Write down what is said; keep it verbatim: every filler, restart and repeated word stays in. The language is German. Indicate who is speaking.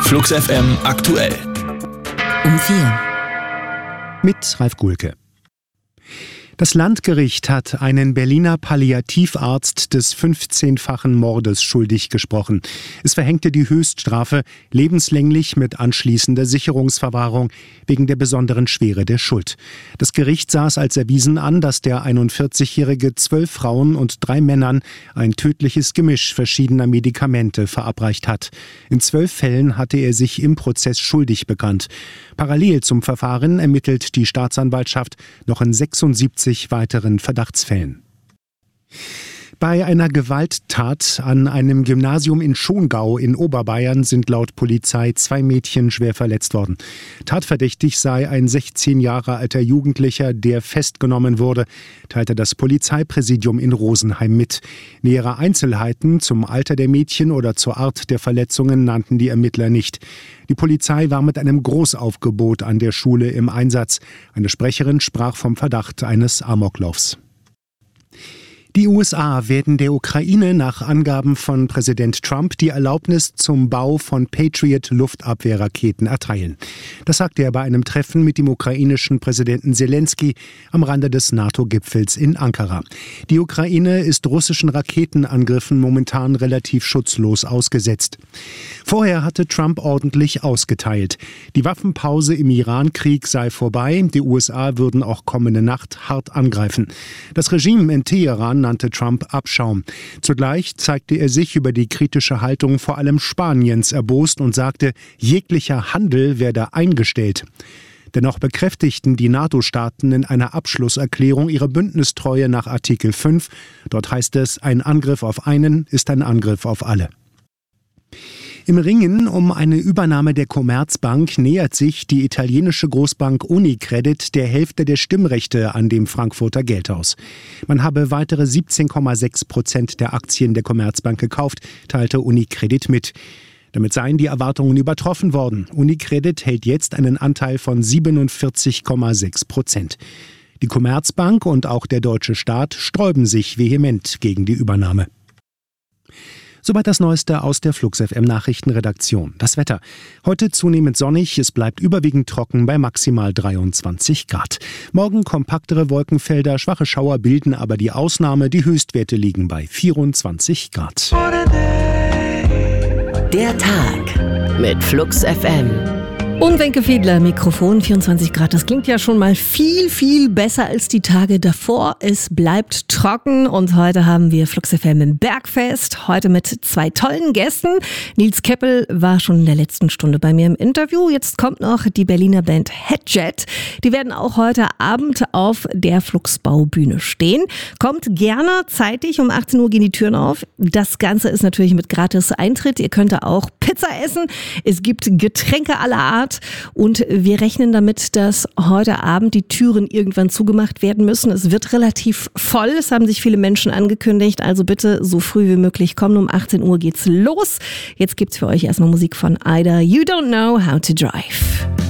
Speaker 1: Flux F M aktuell.
Speaker 2: Um vier.
Speaker 3: Mit Ralf Gulke. Das Landgericht hat einen Berliner Palliativarzt des fünfzehnfachen Mordes schuldig gesprochen. Es verhängte die Höchststrafe lebenslänglich mit anschließender Sicherungsverwahrung wegen der besonderen Schwere der Schuld. Das Gericht sah es als erwiesen an, dass der einundvierzigjährige zwölf Frauen und drei Männern ein tödliches Gemisch verschiedener Medikamente verabreicht hat. In zwölf Fällen hatte er sich im Prozess schuldig bekannt. Parallel zum Verfahren ermittelt die Staatsanwaltschaft noch in sechsundsiebzig weiteren Verdachtsfällen. Bei einer Gewalttat an einem Gymnasium in Schongau in Oberbayern sind laut Polizei zwei Mädchen schwer verletzt worden. Tatverdächtig sei ein sechzehn Jahre alter Jugendlicher, der festgenommen wurde, teilte das Polizeipräsidium in Rosenheim mit. Nähere Einzelheiten zum Alter der Mädchen oder zur Art der Verletzungen nannten die Ermittler nicht. Die Polizei war mit einem Großaufgebot an der Schule im Einsatz. Eine Sprecherin sprach vom Verdacht eines Amoklaufs. Die U S A werden der Ukraine nach Angaben von Präsident Trump die Erlaubnis zum Bau von Patriot-Luftabwehrraketen erteilen. Das sagte er bei einem Treffen mit dem ukrainischen Präsidenten Selenskyj am Rande des NATO-Gipfels in Ankara. Die Ukraine ist russischen Raketenangriffen momentan relativ schutzlos ausgesetzt. Vorher hatte Trump ordentlich ausgeteilt. Die Waffenpause im Iran-Krieg sei vorbei. Die U S A würden auch kommende Nacht hart angreifen. Das Regime in Teheran nannte Trump Abschaum. Zugleich zeigte er sich über die kritische Haltung vor allem Spaniens erbost und sagte, jeglicher Handel werde eingestellt. Dennoch bekräftigten die NATO-Staaten in einer Abschlusserklärung ihre Bündnistreue nach Artikel fünf. Dort heißt es, ein Angriff auf einen ist ein Angriff auf alle. Im Ringen um eine Übernahme der Commerzbank nähert sich die italienische Großbank Unicredit der Hälfte der Stimmrechte an dem Frankfurter Geldhaus. Man habe weitere siebzehn Komma sechs Prozent der Aktien der Commerzbank gekauft, teilte Unicredit mit. Damit seien die Erwartungen übertroffen worden. Unicredit hält jetzt einen Anteil von siebenundvierzig Komma sechs Prozent. Die Commerzbank und auch der deutsche Staat sträuben sich vehement gegen die Übernahme. Soweit das Neueste aus der Flux F M Nachrichtenredaktion. Das Wetter. Heute zunehmend sonnig, es bleibt überwiegend trocken bei maximal dreiundzwanzig Grad. Morgen kompaktere Wolkenfelder, schwache Schauer bilden aber die Ausnahme. Die Höchstwerte liegen bei vierundzwanzig Grad.
Speaker 2: Der Tag mit Flux F M.
Speaker 4: Und Wenke Fiedler, Mikrofon, vierundzwanzig Grad. Das klingt ja schon mal viel, viel besser als die Tage davor. Es bleibt trocken und heute haben wir Flux F M im Bergfest. Heute mit zwei tollen Gästen. Nils Keppel war schon in der letzten Stunde bei mir im Interview. Jetzt kommt noch die Berliner Band Headjet. Die werden auch heute Abend auf der Fluxbaubühne stehen. Kommt gerne zeitig, um achtzehn Uhr gehen die Türen auf. Das Ganze ist natürlich mit gratis Eintritt. Ihr könnt auch Pizza essen. Es gibt Getränke aller Art. Und wir rechnen damit, dass heute Abend die Türen irgendwann zugemacht werden müssen. Es wird relativ voll. Es haben sich viele Menschen angekündigt. Also bitte so früh wie möglich kommen. Um achtzehn Uhr geht's los. Jetzt gibt's für euch erstmal Musik von Ida. You Don't Know How to Drive.